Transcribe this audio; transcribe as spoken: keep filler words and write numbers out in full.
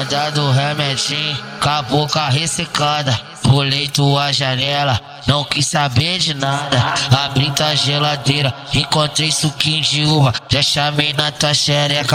Safada do remedinho, com a boca ressecada. Pulei tua janela, não quis saber de nada. Abri tua geladeira, encontrei suquinho de uva, já chamei na tua xereca.